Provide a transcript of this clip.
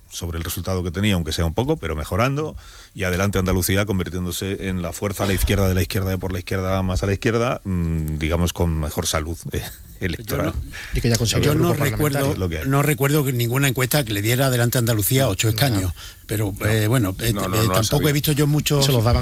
sobre el resultado que tenía, aunque sea un poco, pero mejorando, y Adelante Andalucía convirtiéndose en la fuerza a la izquierda de la izquierda de por la izquierda más a la izquierda, digamos con mejor salud electoral. Yo no recuerdo ninguna encuesta que le diera Adelante Andalucía 8 escaños, pero tampoco he visto yo muchos